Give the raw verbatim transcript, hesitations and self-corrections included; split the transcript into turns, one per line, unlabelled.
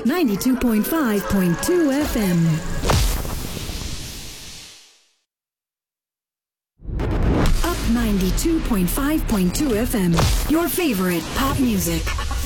ninety-two point five point two F M. Up ninety-two point five point two F M. Your favorite pop music.